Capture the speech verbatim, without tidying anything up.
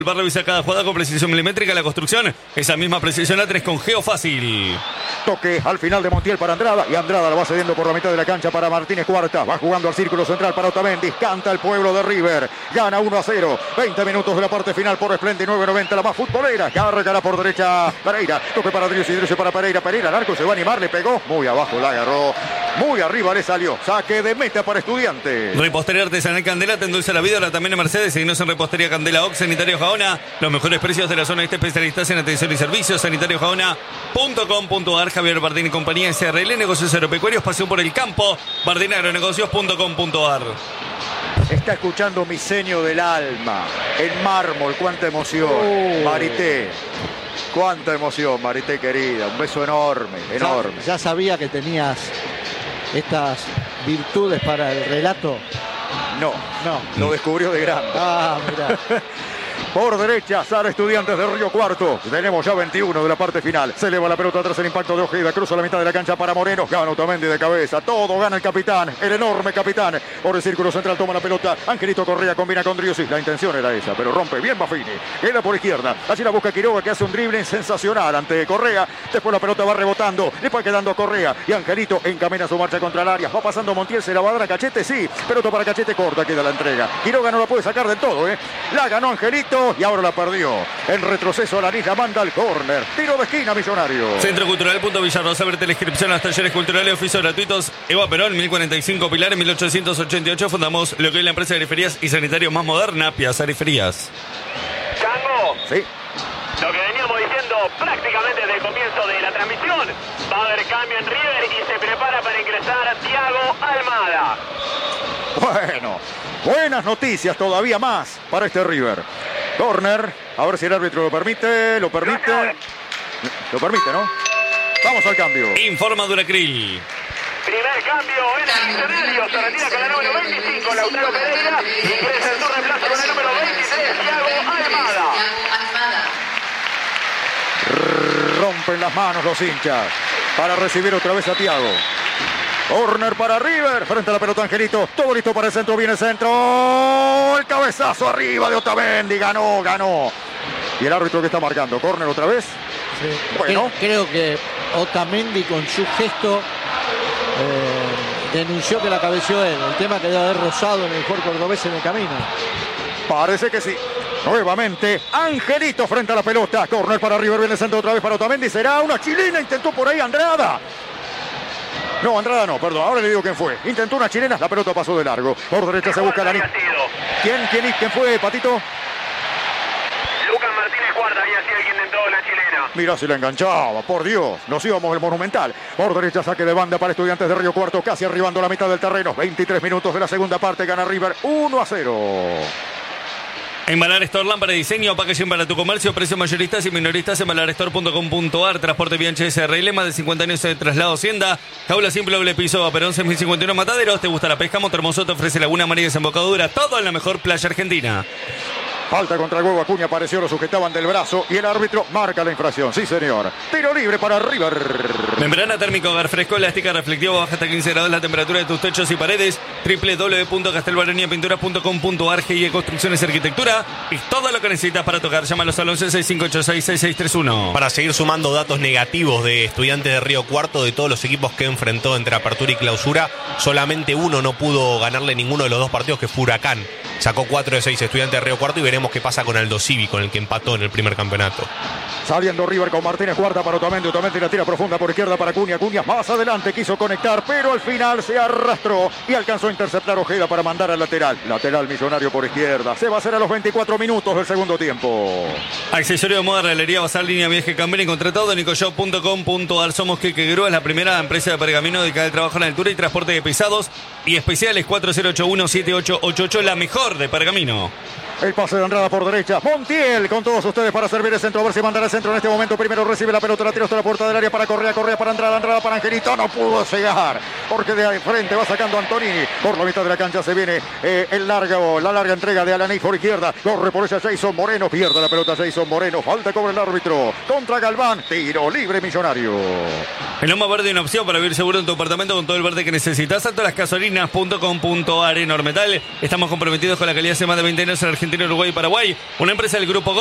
Va a revisar cada jugada con precisión milimétrica. La construcción, esa misma precisión la tenés con Geofácil. Toque al final de Montiel para Andrada. Y Andrada la va cediendo por la mitad de la cancha para Martínez Cuarta. Va jugando al círculo central para Otamendi. Canta el pueblo de River. Gana uno a cero. veinte minutos de la parte final por Splendid nueve noventa. La más futbolera. Cargará por derecha Pereira. Toque para Driussi. Driussi para Pereira. Pereira al arco. Se va a animar. Le pegó. Muy abajo la agarró. Muy arriba le salió. Saque de meta para Estudiantes. Repostería Artesanal Candela te endulza la vida. Ahora también en Mercedes. Seguinos en Repostería Candela Ox. Sanitario Jaona. Los mejores precios de la zona este, especialistas en atención y servicios. Sanitario Jaona punto com punto ar. Javier Bardini y compañía. S R L. Negocios agropecuarios. Pasión por el campo. Bardini Agronegocios punto com punto ar. Está escuchando Mi Seño del Alma. En mármol. Cuánta emoción. Oh. Marité. Cuánta emoción, Marité querida. Un beso enorme, enorme. Ya, ya sabía que tenías estas virtudes para el relato. No, no, lo descubrió de grande. Ah, mirá. Por derecha, Sara Estudiantes de Río Cuarto. Tenemos ya veintiuno de la parte final. Se eleva la pelota tras el impacto de Ojeda. Cruza la mitad de la cancha para Moreno. Gana Otamendi de cabeza. Todo gana el capitán. El enorme capitán. Por el círculo central toma la pelota. Angelito Correa combina con Driussi. La intención era esa, pero rompe bien Baffini. Queda por izquierda. Allí la busca Quiroga, que hace un dribbling sensacional ante Correa. Después la pelota va rebotando. Le va quedando a Correa. Y Angelito encamina su marcha contra el área. Va pasando Montiel. Se la va a dar a Cachete. Sí. Pelota para Cachete corta. Queda la entrega. Quiroga no la puede sacar del todo, ¿eh? La ganó Angelito. Y ahora la perdió. En retroceso la Lanís manda al córner. Tiro de esquina Millonario. Centro Cultural Punto Villarrosa. Verte la inscripción a los talleres culturales, oficios gratuitos. Eva Perón, mil cuarenta y cinco Pilar, en mil ochocientos ochenta y ocho. Fundamos lo que es la empresa de griferías y sanitarios más moderna, Piazza Griferías. Chango. Sí. Lo que veníamos diciendo prácticamente desde el comienzo de la transmisión. Va a haber cambio en River y se prepara para ingresar Thiago Almada. Bueno, buenas noticias todavía más para este River. Corner, a ver si el árbitro lo permite, lo permite. Lo permite, ¿no? Vamos al cambio. Informa Duracril. Primer cambio en el escenario. Se retira con la número veinticinco, Lautaro Pereira. Ingresa en su reemplazo con el número veintitrés, Thiago Almada. Rompen las manos los hinchas para recibir otra vez a Thiago. Corner para River, frente a la pelota Angelito, todo listo para el centro, viene el centro, el cabezazo arriba de Otamendi, ganó, ganó. Y el árbitro que está marcando, corner otra vez. Sí. Bueno. Creo que Otamendi con su gesto eh, denunció que la cabeció él, el tema que debe haber rozado en el jugador cordobés en el camino. Parece que sí. Nuevamente, Angelito frente a la pelota, corner para River, viene el centro otra vez para Otamendi, será una chilena, intentó por ahí Andrada. No, Andrada no, perdón, ahora le digo quién fue. Intentó una chilena, la pelota pasó de largo. Por derecha se busca la Lanís. ¿Quién, quién, quién fue, Patito? Lucas Martínez Cuarta había sido el que intentó la chilena. Mirá si la enganchaba, por Dios, nos íbamos el Monumental. Por derecha saque de banda para Estudiantes de Río Cuarto, casi arribando la mitad del terreno. veintitrés minutos de la segunda parte, gana River uno a cero. Embalar Store, lámpara de diseño, packaging para tu comercio, precios mayoristas y minoristas, embalar store punto com punto ar, transporte V H S R L, más de cincuenta años de traslado Hacienda, jaula simple doble piso, Perón seis mil cincuenta y uno Mataderos. ¿Te gusta la pesca? Montermoso te ofrece Laguna María y Desembocadura, todo en la mejor playa argentina. Falta contra el huevo, Acuña apareció, lo sujetaban del brazo y el árbitro marca la infracción. Sí, señor. Tiro libre para River. Membrana térmica, hogar fresco, elástica, reflectiva, baja hasta quince grados la temperatura de tus techos y paredes. doble u doble u doble u punto castelbaronia pinturas punto com punto ar. G I E Construcciones y Arquitectura. Y todo lo que necesitas para tocar. Llámalos al once, seis cinco ocho seis, seis seis tres uno. Para seguir sumando datos negativos de Estudiantes de Río Cuarto, de todos los equipos que enfrentó entre apertura y clausura, solamente uno no pudo ganarle ninguno de los dos partidos, que fue Huracán. Sacó cuatro de seis Estudiantes de Río Cuarto y veremos qué pasa con Aldo Civi, con el que empató en el primer campeonato. Saliendo River con Martínez Cuarta para Otamendi. Otamendi la tira profunda por izquierda para Acuña. Acuña más adelante quiso conectar, pero al final se arrastró y alcanzó a interceptar Ojeda para mandar al lateral. Lateral Millonario por izquierda. Se va a hacer a los veinticuatro minutos del segundo tiempo. Accesorio de moda, Galería Bazar, línea viaje, cambio y contratado, nicoshop punto com punto ar. Somos Queque Grúa, es la primera empresa de pergamino dedicada al trabajo en altura y transporte de pesados y especiales. Cuatro cero ocho uno, siete ocho ocho ocho, la mejor de pergamino. El pase de Andrada por derecha. Montiel con todos ustedes para servir el centro. A ver si mandará el centro en este momento. Primero recibe la pelota, la tira hasta la puerta del área para Correa. Correa para Andrada. Andrada para Angelito. No pudo llegar porque de ahí frente va sacando Antonini. Por la mitad de la cancha se viene eh, el largo, la larga entrega de Alaní por izquierda. Corre por ella Jason Moreno. Pierde la pelota Jason Moreno. Falta cobra el árbitro. Contra Galván. Tiro libre Millonario. El Loma Verde, una opción para vivir seguro en tu apartamento con todo el verde que necesitas. Alto las gasolinas punto com punto ar. En Ormetal estamos comprometidos con la calidad hace más de veinte años en Argentina. Argentina, Uruguay y Paraguay. Una empresa del Grupo Go